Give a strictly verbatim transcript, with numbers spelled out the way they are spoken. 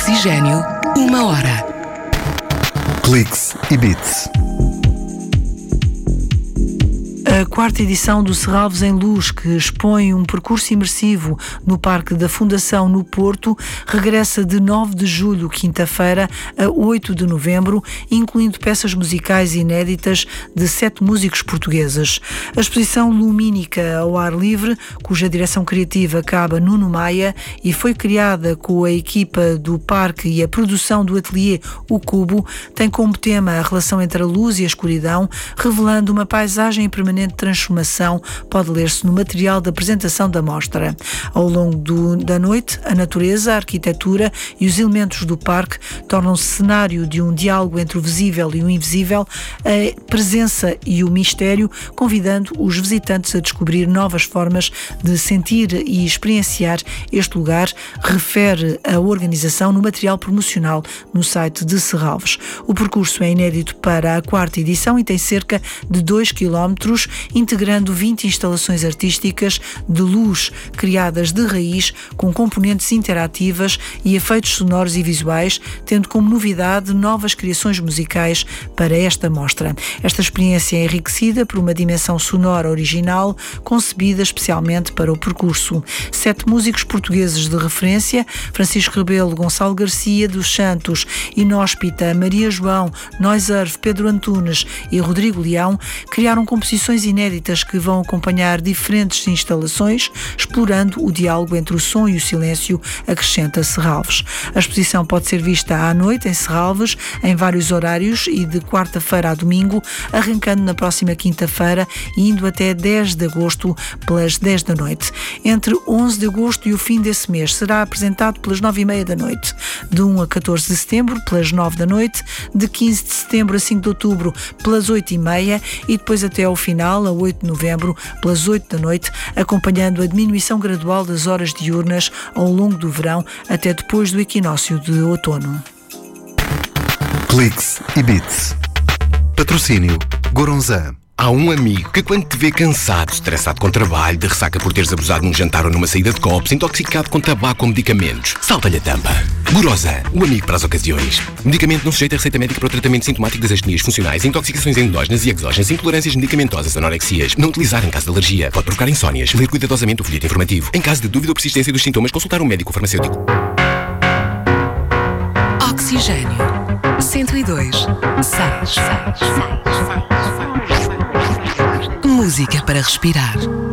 Oxigênio, uma hora. Cliques e Beats. A quarta edição do Serralves em Luz, que expõe um percurso imersivo no Parque da Fundação no Porto, regressa de nove de julho, quinta-feira, a oito de novembro, incluindo peças musicais inéditas de sete músicos portugueses. A exposição lumínica ao ar livre, cuja direção criativa cabe a Nuno Maia e foi criada com a equipa do parque e a produção do ateliê O Cubo, tem como tema a relação entre a luz e a escuridão, revelando uma paisagem permanente de transformação, pode ler-se no material da apresentação da mostra. Ao longo do, da noite, a natureza, a arquitetura e os elementos do parque tornam-se cenário de um diálogo entre o visível e o invisível, a presença e o mistério, convidando os visitantes a descobrir novas formas de sentir e experienciar este lugar, refere a organização no material promocional no site de Serralves. O percurso é inédito para a quarta edição e tem cerca de dois quilómetros, integrando vinte instalações artísticas de luz criadas de raiz, com componentes interativas e efeitos sonoros e visuais, tendo como novidade novas criações musicais para esta mostra. Esta experiência é enriquecida por uma dimensão sonora original, concebida especialmente para o percurso. Sete músicos portugueses de referência, Francisco Rebelo, Gonçalo Garcia dos Santos, Inóspita, Maria João, Noiserve, Pedro Antunes e Rodrigo Leão, criaram composições inéditas que vão acompanhar diferentes instalações, explorando o diálogo entre o som e o silêncio, acrescenta Serralves. A exposição pode ser vista à noite em Serralves, em vários horários e de quarta-feira a domingo, arrancando na próxima quinta-feira e indo até dez de agosto pelas dez da noite. Entre onze de agosto e o fim desse mês será apresentado pelas nove e meia da noite. De um a catorze de setembro, pelas nove da noite, de quinze de setembro a cinco de outubro, pelas oito e meia e depois até ao final, a oito de novembro, pelas oito da noite, acompanhando a diminuição gradual das horas diurnas ao longo do verão até depois do equinócio de outono. Cliques e Beats. Patrocínio Goronzan. Há um amigo que, quando te vê cansado, estressado com trabalho, de ressaca por teres abusado num jantar ou numa saída de copos, intoxicado com tabaco ou medicamentos, salta-lhe a tampa. Goronzan, o amigo para as ocasiões. Medicamento não sujeito a receita médica para o tratamento sintomático das astenias funcionais, intoxicações endógenas e exógenas, intolerâncias medicamentosas, anorexias. Não utilizar em caso de alergia. Pode provocar insónias. Ler cuidadosamente o folheto informativo. Em caso de dúvida ou persistência dos sintomas, consultar um médico farmacêutico. Oxigênio cento e dois ponto seis. Música para respirar.